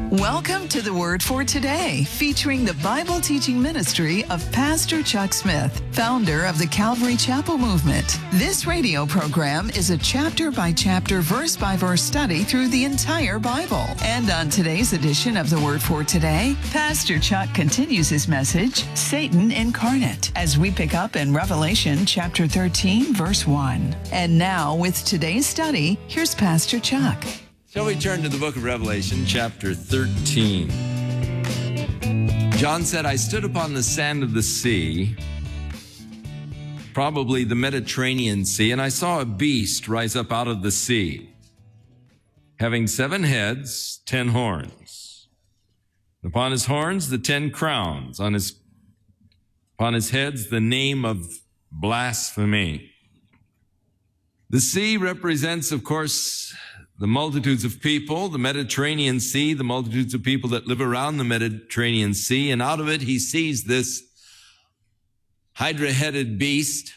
Welcome to the Word for Today, featuring the Bible teaching ministry of Pastor Chuck Smith, founder of the Calvary Chapel Movement. This radio program is a chapter-by-chapter, verse-by-verse study through the entire Bible. And on today's edition of the Word for Today, Pastor Chuck continues his message, Satan Incarnate, as we pick up in Revelation chapter 13, verse 1. And now, with today's study, here's Pastor Chuck. Shall we turn to the book of Revelation, chapter 13? John said, I stood upon the sand of the sea, probably the Mediterranean Sea, and I saw a beast rise up out of the sea, having 7 heads, 10 horns. Upon his horns, the 10 crowns. Upon his heads, the name of blasphemy. The sea represents, of course, the multitudes of people, the Mediterranean Sea, the multitudes of people that live around the Mediterranean Sea. And out of it, he sees this hydra-headed beast,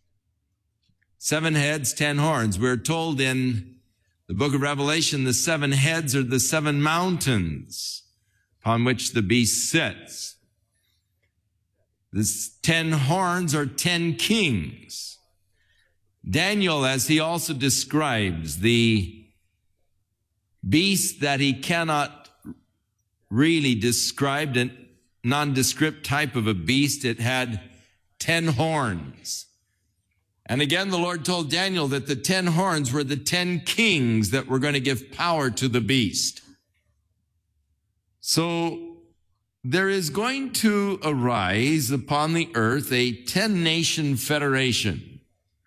7 heads, 10 horns. We're told in the book of Revelation, the 7 heads are the 7 mountains upon which the beast sits. The 10 horns are 10 kings. Daniel, as he also describes the beast that he cannot really describe, a nondescript type of a beast. It had 10 horns. And again, the Lord told Daniel that the 10 horns were the 10 kings that were going to give power to the beast. So there is going to arise upon the earth a 10-nation federation.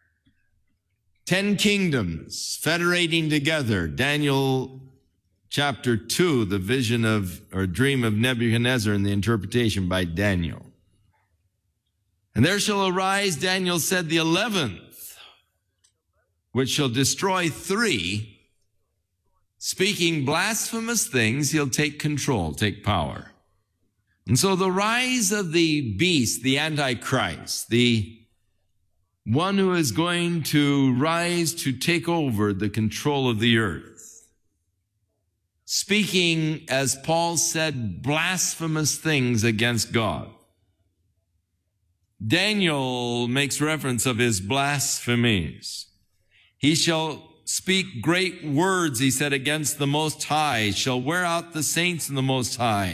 10 kingdoms federating together. Daniel chapter 2, the vision of, or dream of Nebuchadnezzar and the interpretation by Daniel. And there shall arise, Daniel said, the 11th, which shall destroy 3. Speaking blasphemous things, he'll take control, take power. And so the rise of the beast, the Antichrist, the one who is going to rise to take over the control of the earth, speaking, as Paul said, blasphemous things against God. Daniel makes reference of his blasphemies. He shall speak great words, he said, against the Most High, shall wear out the saints in the Most High.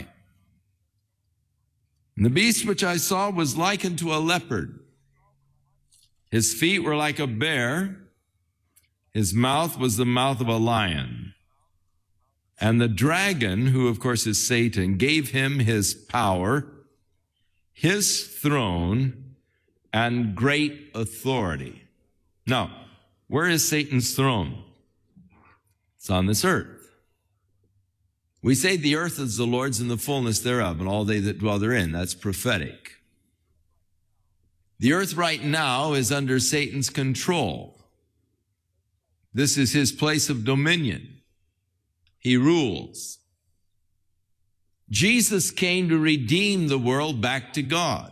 And the beast which I saw was likened to a leopard. His feet were like a bear. His mouth was the mouth of a lion. And the dragon, who of course is Satan, gave him his power, his throne, and great authority. Now, where is Satan's throne? It's on this earth. We say the earth is the Lord's and the fullness thereof, and all they that dwell therein. That's prophetic. The earth right now is under Satan's control. This is his place of dominion. He rules. Jesus came to redeem the world back to God.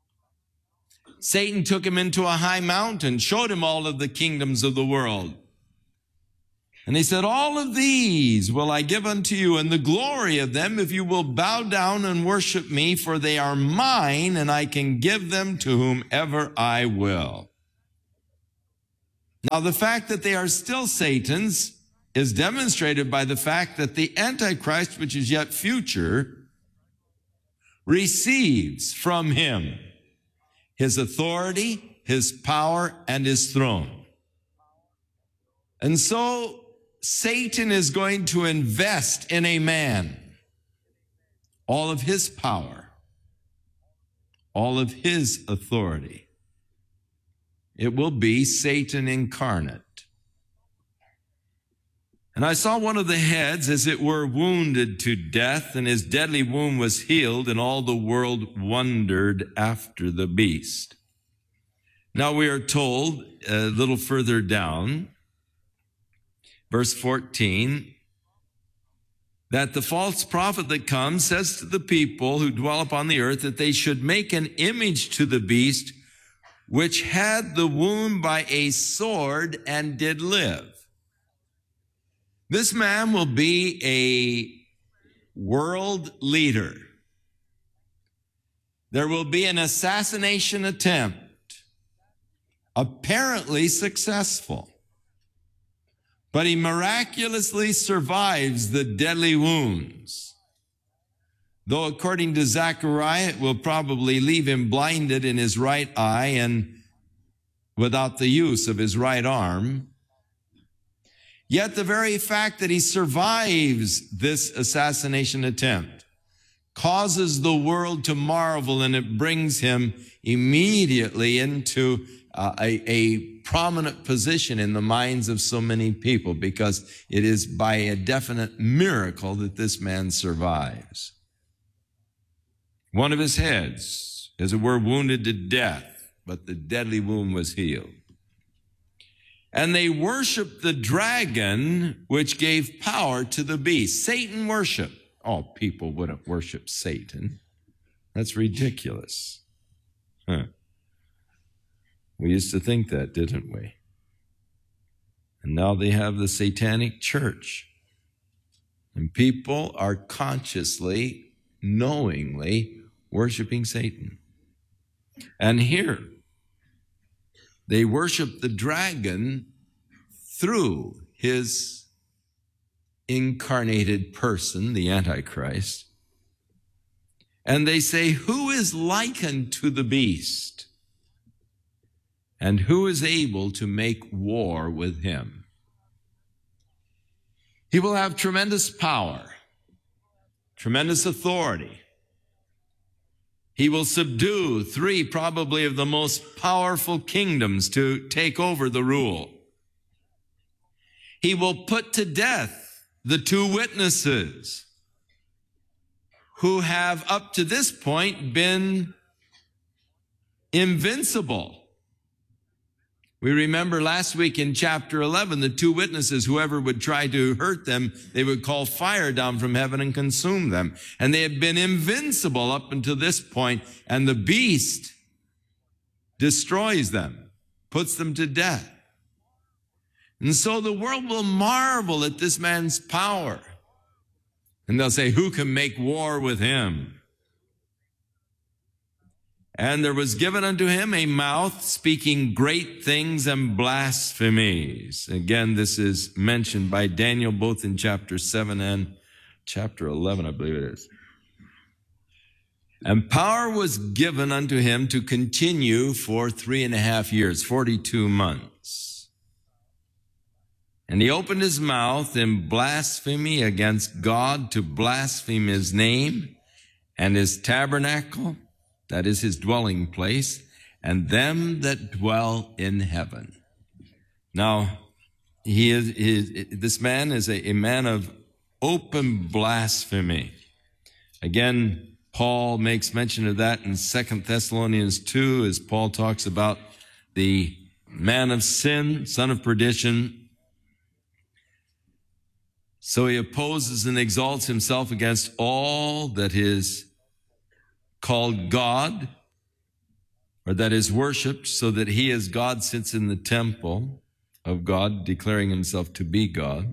Satan took him into a high mountain, showed him all of the kingdoms of the world. And he said, all of these will I give unto you, and the glory of them, if you will bow down and worship me, for they are mine, and I can give them to whomever I will. Now, the fact that they are still Satan's is demonstrated by the fact that the Antichrist, which is yet future, receives from him his authority, his power, and his throne. And so Satan is going to invest in a man all of his power, all of his authority. It will be Satan incarnate. And I saw one of the heads, as it were, wounded to death, and his deadly wound was healed, and all the world wondered after the beast. Now we are told a little further down, verse 14, that the false prophet that comes says to the people who dwell upon the earth that they should make an image to the beast which had the wound by a sword and did live. This man will be a world leader. There will be an assassination attempt, apparently successful. But he miraculously survives the deadly wounds. Though according to Zechariah, it will probably leave him blinded in his right eye and without the use of his right arm. Yet the very fact that he survives this assassination attempt causes the world to marvel, and it brings him immediately into a prominent position in the minds of so many people, because it is by a definite miracle that this man survives. One of his heads, as it were, wounded to death, but the deadly wound was healed. And they worshiped the dragon, which gave power to the beast. Satan worshiped. Oh, people wouldn't worship Satan. That's ridiculous. We used to think that, didn't we? And now they have the satanic church. And people are consciously, knowingly worshiping Satan. And here, they worship the dragon through his incarnated person, the Antichrist. And they say, who is likened to the beast? And who is able to make war with him? He will have tremendous power, tremendous authority. He will subdue three probably of the most powerful kingdoms to take over the rule. He will put to death the two witnesses who have up to this point been invincible. We remember last week in chapter 11, the two witnesses, whoever would try to hurt them, they would call fire down from heaven and consume them. And they had been invincible up until this point, and the beast destroys them, puts them to death. And so the world will marvel at this man's power. And they'll say, who can make war with him? And there was given unto him a mouth speaking great things and blasphemies. Again, this is mentioned by Daniel both in chapter 7 and chapter 11, I believe it is. And power was given unto him to continue for 3.5 years, 42 months. And he opened his mouth in blasphemy against God, to blaspheme his name and his tabernacle, that is his dwelling place, and them that dwell in heaven. Now, this man is a man of open blasphemy. Again, Paul makes mention of that in 2 Thessalonians 2, as Paul talks about the man of sin, son of perdition. So he opposes and exalts himself against all that is called God, or that is worshipped, so that he as God sits in the temple of God, declaring himself to be God,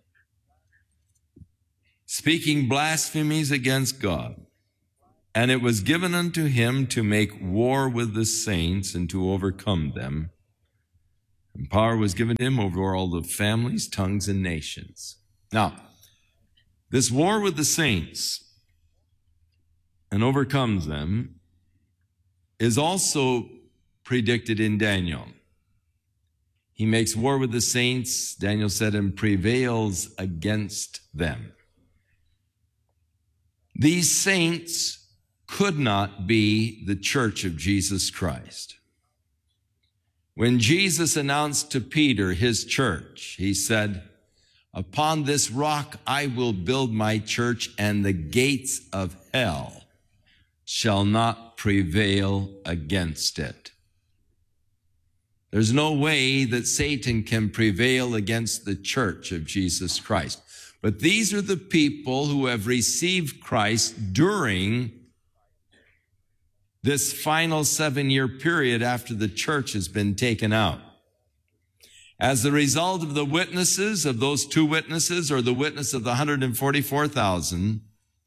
speaking blasphemies against God. And it was given unto him to make war with the saints and to overcome them. And power was given to him over all the families, tongues, and nations. Now, this war with the saints and overcomes them is also predicted in Daniel. He makes war with the saints, Daniel said, and prevails against them. These saints could not be the church of Jesus Christ. When Jesus announced to Peter his church, he said, upon this rock I will build my church, and the gates of hell shall not prevail against it. There's no way that Satan can prevail against the church of Jesus Christ. But these are the people who have received Christ during this final 7-year period after the church has been taken out. As the result of the witnesses of those two witnesses, or the witness of the 144,000,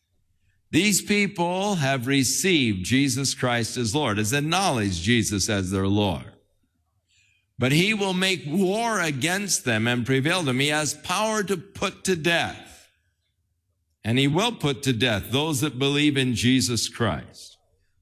These people have received Jesus Christ as Lord, has acknowledged Jesus as their Lord. But he will make war against them and prevail them. He has power to put to death. And he will put to death those that believe in Jesus Christ.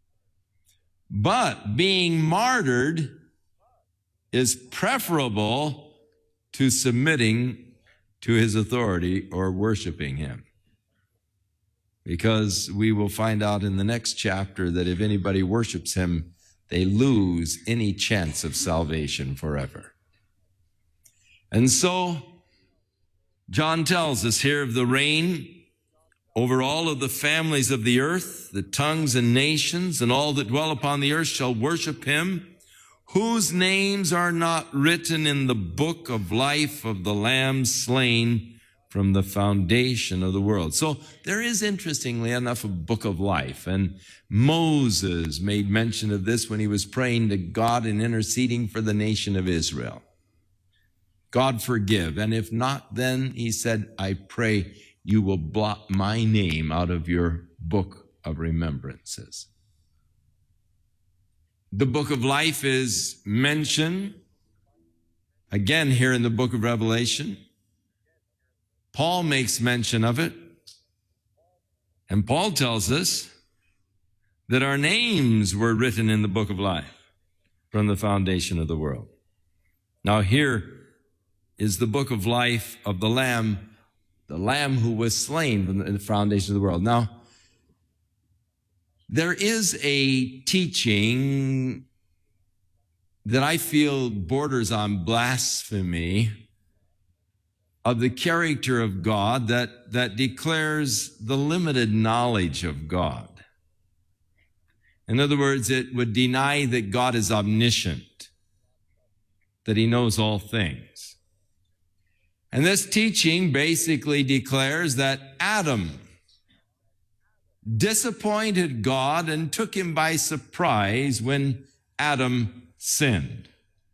But being martyred is preferable to submitting to his authority or worshiping him. Because we will find out in the next chapter that if anybody worships him, they lose any chance of salvation forever. And so, John tells us here of the reign over all of the families of the earth, the tongues and nations, and all that dwell upon the earth shall worship him, whose names are not written in the book of life of the Lamb slain from the foundation of the world. So there is, interestingly enough, a book of life. And Moses made mention of this when he was praying to God and interceding for the nation of Israel. God forgive. And if not, then he said, I pray you will blot my name out of your book of remembrances. The book of life is mentioned again here in the book of Revelation. Paul makes mention of it. And Paul tells us that our names were written in the book of life from the foundation of the world. Now here is the book of life of the Lamb who was slain from the foundation of the world. Now, there is a teaching that I feel borders on blasphemy of the character of God that declares the limited knowledge of God. In other words, it would deny that God is omniscient, that he knows all things. And this teaching basically declares that Adam disappointed God and took him by surprise when Adam sinned.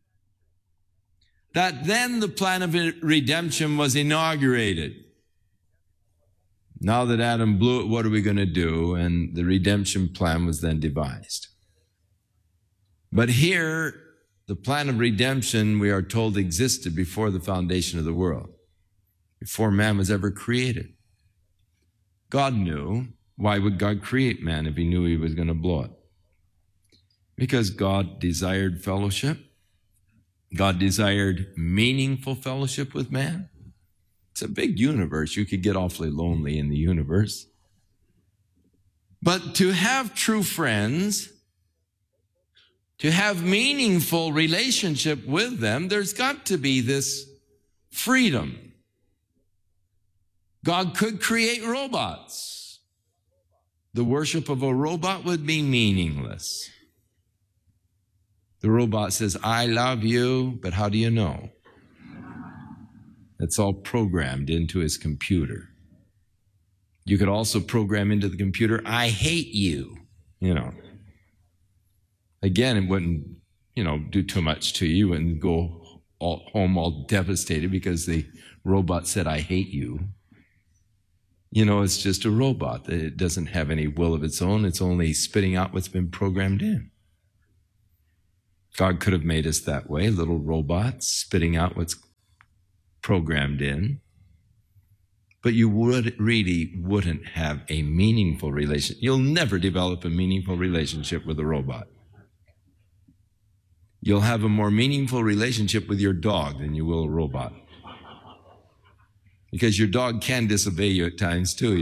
That then the plan of redemption was inaugurated. Now that Adam blew it, what are we going to do? And the redemption plan was then devised. But here, the plan of redemption, we are told, existed before the foundation of the world, before man was ever created. God knew. Why would God create man if he knew he was going to blow it? Because God desired fellowship. God desired meaningful fellowship with man. It's a big universe. You could get awfully lonely in the universe. But to have true friends, to have meaningful relationship with them, there's got to be this freedom. God could create robots. The worship of a robot would be meaningless. The robot says, I love you, but how do you know? It's all programmed into his computer. You could also program into the computer, I hate you. Again, it wouldn't, do too much to you. You wouldn't go home all devastated because the robot said, I hate you. It's just a robot. It doesn't have any will of its own. It's only spitting out what's been programmed in. God could have made us that way, little robots spitting out what's programmed in. But you really wouldn't have a meaningful relationship. You'll never develop a meaningful relationship with a robot. You'll have a more meaningful relationship with your dog than you will a robot. Because your dog can disobey you at times too,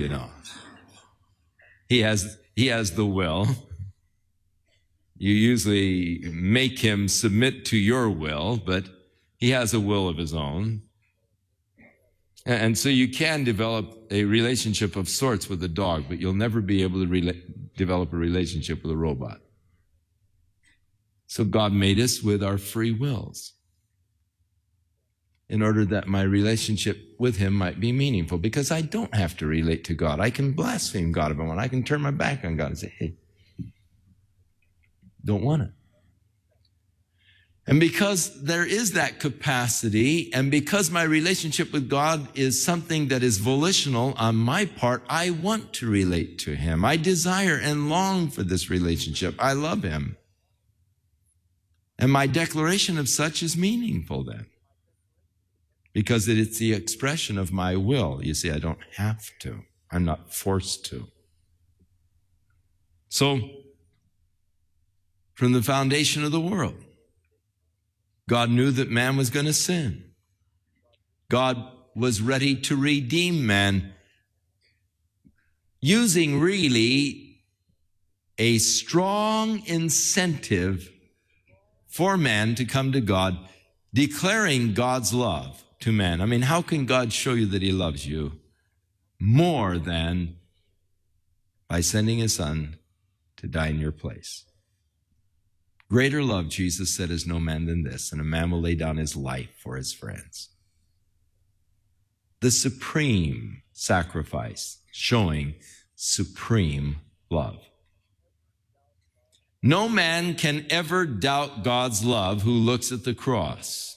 He has the will. You usually make him submit to your will, but he has a will of his own. And so you can develop a relationship of sorts with a dog, but you'll never be able to develop a relationship with a robot. So God made us with our free wills in order that my relationship with him might be meaningful, because I don't have to relate to God. I can blaspheme God if I want. I can turn my back on God and say, hey, don't want it. And because there is that capacity, and because my relationship with God is something that is volitional on my part, I want to relate to him. I desire and long for this relationship. I love him. And my declaration of such is meaningful then, because it's the expression of my will. You see, I don't have to. I'm not forced to. So, from the foundation of the world, God knew that man was going to sin. God was ready to redeem man, using really a strong incentive for man to come to God, declaring God's love to man. I mean, how can God show you that he loves you more than by sending his son to die in your place? Greater love, Jesus said, is no man than this, and a man will lay down his life for his friends. The supreme sacrifice, showing supreme love. No man can ever doubt God's love who looks at the cross.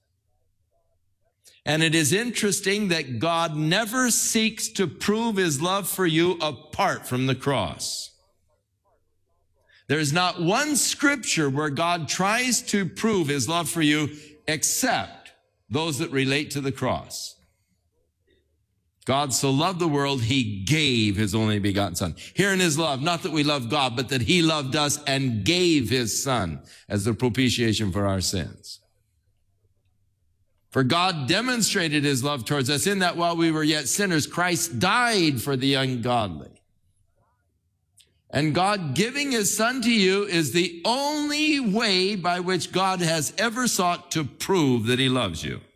And it is interesting that God never seeks to prove his love for you apart from the cross. There's not one scripture where God tries to prove his love for you except those that relate to the cross. God so loved the world, he gave his only begotten son. Herein is love, not that we love God, but that he loved us and gave his son as the propitiation for our sins. For God demonstrated his love towards us in that while we were yet sinners, Christ died for the ungodly. And God giving his son to you is the only way by which God has ever sought to prove that he loves you.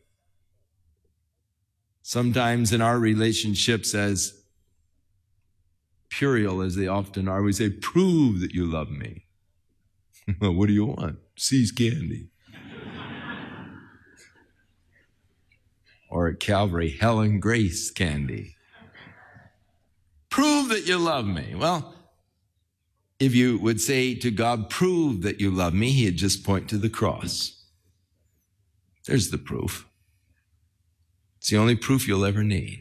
Sometimes in our relationships, as puerile as they often are, we say, prove that you love me. What do you want? Seize candy. Or at Calvary, Helen Grace candy. Prove that you love me. Well, if you would say to God, prove that you love me, he'd just point to the cross. There's the proof. It's the only proof you'll ever need.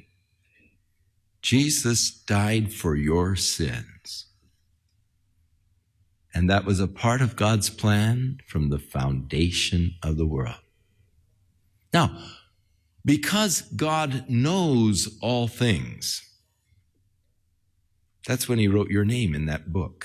Jesus died for your sins. And that was a part of God's plan from the foundation of the world. Now, because God knows all things, that's when he wrote your name in that book.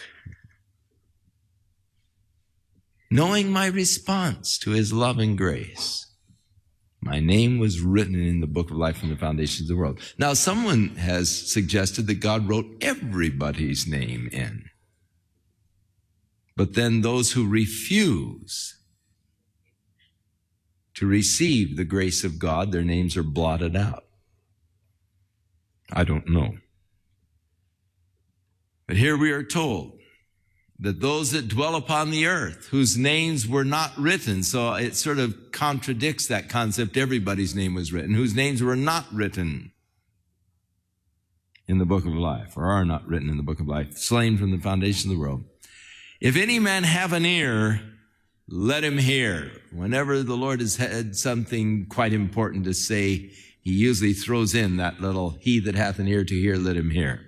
Knowing my response to his love and grace, my name was written in the book of life from the foundations of the world. Now, someone has suggested that God wrote everybody's name in. But then those who refuse to receive the grace of God, their names are blotted out. I don't know. But here we are told that those that dwell upon the earth, whose names were not written, so it sort of contradicts that concept, everybody's name was written, whose names were not written in the book of life, or are not written in the book of life, slain from the foundation of the world. If any man have an ear, let him hear. Whenever the Lord has had something quite important to say, he usually throws in that little, he that hath an ear to hear, let him hear.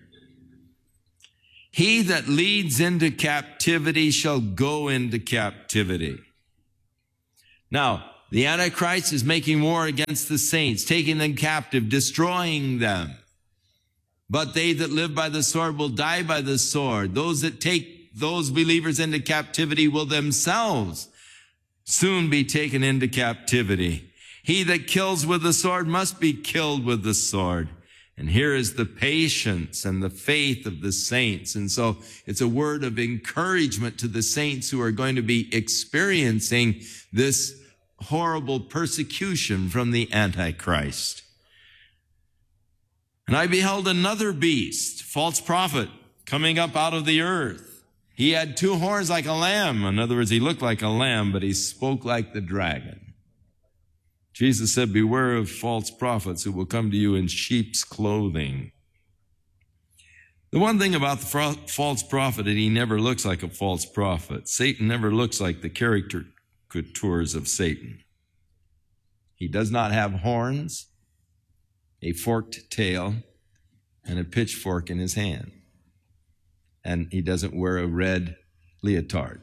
He that leads into captivity shall go into captivity. Now, the Antichrist is making war against the saints, taking them captive, destroying them. But they that live by the sword will die by the sword. Those that take those believers into captivity will themselves soon be taken into captivity. He that kills with the sword must be killed with the sword. And here is the patience and the faith of the saints. And so it's a word of encouragement to the saints who are going to be experiencing this horrible persecution from the Antichrist. And I beheld another beast, false prophet, coming up out of the earth. He had two horns like a lamb. In other words, he looked like a lamb, but he spoke like the dragon. Jesus said, beware of false prophets who will come to you in sheep's clothing. The one thing about the false prophet is he never looks like a false prophet. Satan never looks like the couture of Satan. He does not have horns, a forked tail, and a pitchfork in his hand. And he doesn't wear a red leotard.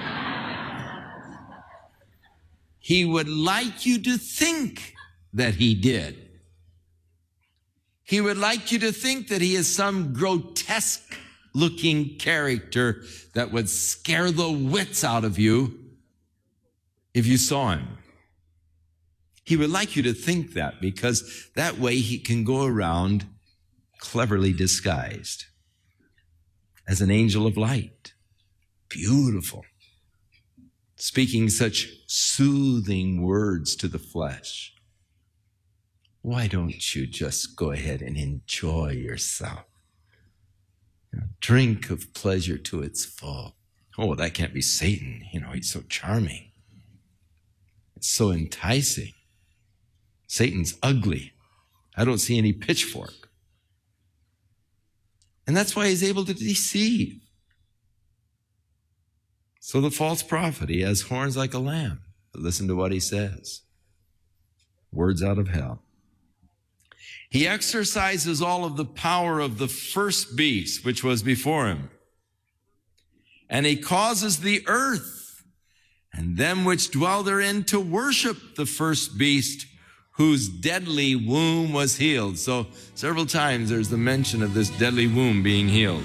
He would like you to think that he did. He would like you to think that he is some grotesque-looking character that would scare the wits out of you if you saw him. He would like you to think that, because that way he can go around cleverly disguised as an angel of light. Beautiful. Speaking such soothing words to the flesh. Why don't you just go ahead and enjoy yourself? Drink of pleasure to its full. Oh, that can't be Satan. He's so charming. It's so enticing. Satan's ugly. I don't see any pitchfork. And that's why he's able to deceive. So the false prophet, he has horns like a lamb. But listen to what he says. Words out of hell. He exercises all of the power of the first beast, which was before him. And he causes the earth and them which dwell therein to worship the first beast, whose deadly womb was healed. So several times there's the mention of this deadly womb being healed.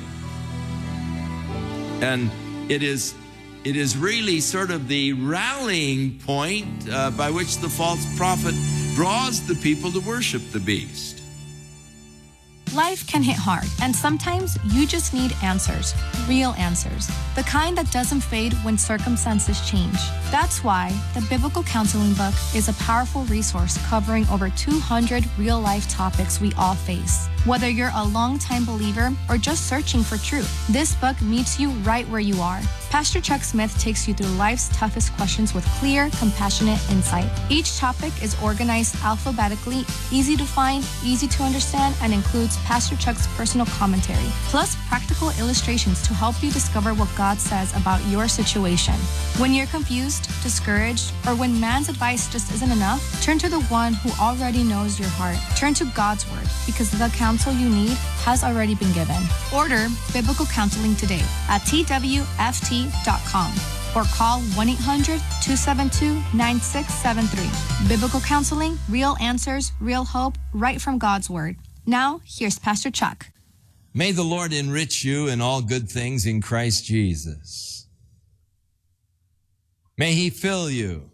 And it is really sort of the rallying point by which the false prophet draws the people to worship the beast. Life can hit hard, and sometimes you just need answers, real answers, the kind that doesn't fade when circumstances change. That's why the Biblical Counseling Book is a powerful resource covering over 200 real-life topics we all face. Whether you're a long-time believer or just searching for truth, this book meets you right where you are. Pastor Chuck Smith takes you through life's toughest questions with clear, compassionate insight. Each topic is organized alphabetically, easy to find, easy to understand, and includes Pastor Chuck's personal commentary, plus practical illustrations to help you discover what God says about your situation. When you're confused, discouraged, or when man's advice just isn't enough, turn to the one who already knows your heart. Turn to God's Word, because the counsel you need has already been given. Order Biblical Counseling today at twft.com or call 1-800-272-9673. Biblical Counseling, real answers, real hope, right from God's Word. Now, here's Pastor Chuck. May the Lord enrich you in all good things in Christ Jesus. May he fill you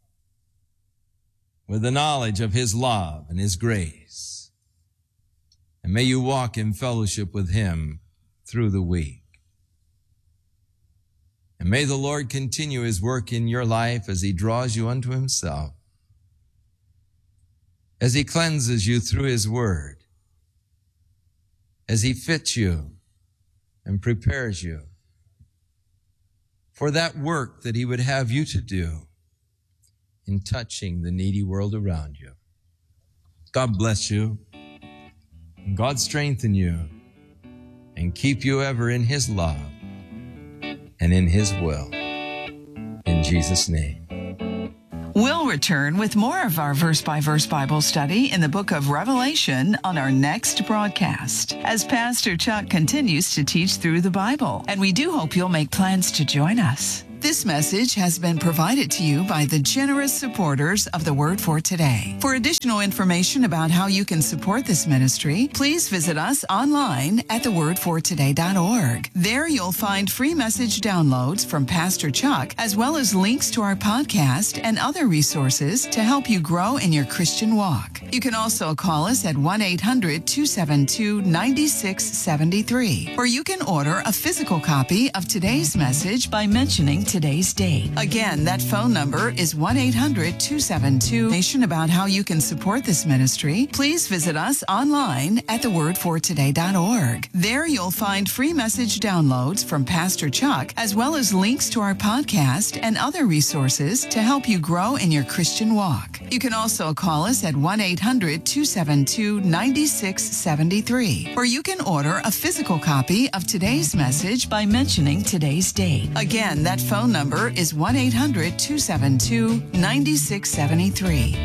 with the knowledge of his love and his grace. And may you walk in fellowship with him through the week. And may the Lord continue his work in your life as he draws you unto himself, as he cleanses you through his word, as he fits you and prepares you for that work that he would have you to do in touching the needy world around you. God bless you, and God strengthen you, and keep you ever in his love and in his will. In Jesus' name. We'll return with more of our verse-by-verse Bible study in the book of Revelation on our next broadcast, as Pastor Chuck continues to teach through the Bible. And we do hope you'll make plans to join us. This message has been provided to you by the generous supporters of the Word for Today. For additional information about how you can support this ministry, please visit us online at thewordfortoday.org. There you'll find free message downloads from Pastor Chuck, as well as links to our podcast and other resources to help you grow in your Christian walk. You can also call us at 1-800-272-9673, or you can order a physical copy of today's message by mentioning today's date. Again, that phone number is 1-800-272. About how you can support this ministry, please visit us online at thewordfortoday.org. There you'll find free message downloads from Pastor Chuck, as well as links to our podcast and other resources to help you grow in your Christian walk. You can also call us at 1-800-272-9673, or you can order a physical copy of today's message by mentioning today's date. Again, that phone number is 1-800-272-9673.